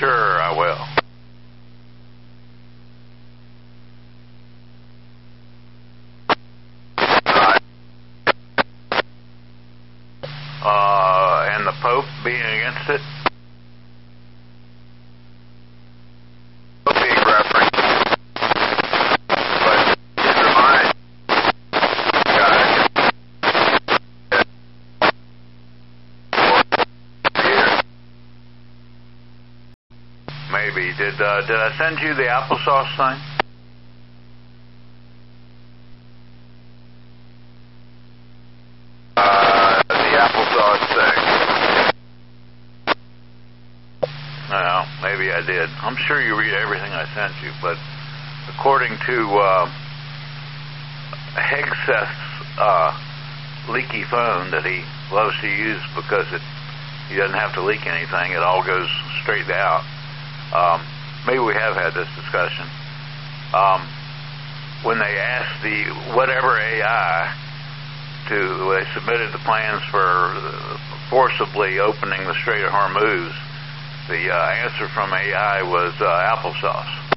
Sure, I will. And the Pope being against it? Being referenced. But your mind maybe. Did I send you the applesauce thing? The applesauce thing. Well, maybe I did. I'm sure you read everything I sent you, but according to Hegseth's leaky phone that he loves to use because he doesn't have to leak anything, it all goes straight out. Maybe we have had this discussion. When they asked the whatever AI they submitted the plans for forcibly opening the Strait of Hormuz, the answer from AI was applesauce.